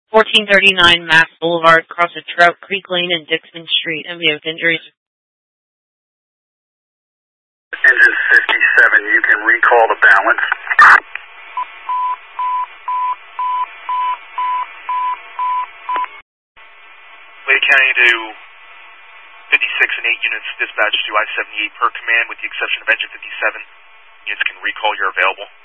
1439 Mass Boulevard, across a Trout Creek Lane and Dixon Street, and we have injuries. Engine 57, you can recall the balance. Lake County to 56 and 8 units dispatched to I-78 per command with the exception of engine 57. Units can recall, you're available.